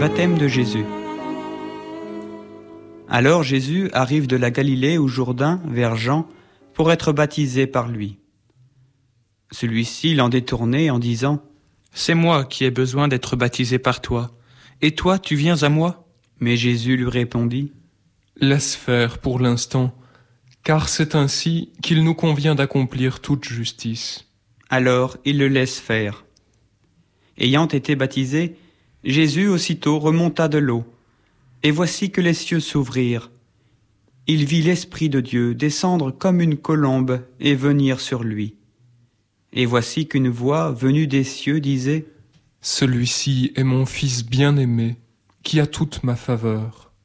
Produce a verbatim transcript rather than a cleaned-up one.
Baptême de Jésus. Alors Jésus arrive de la Galilée au Jourdain vers Jean pour être baptisé par lui. Celui-ci l'en détournait en disant : « C'est moi qui ai besoin d'être baptisé par toi, et toi tu viens à moi ? » Mais Jésus lui répondit : « Laisse faire pour l'instant, car c'est ainsi qu'il nous convient d'accomplir toute justice. » Alors il le laisse faire. Ayant été baptisé, Jésus aussitôt remonta de l'eau, et voici que les cieux s'ouvrirent. Il vit l'Esprit de Dieu descendre comme une colombe et venir sur lui. Et voici qu'une voix venue des cieux disait : « Celui-ci est mon Fils bien-aimé, qui a toute ma faveur. »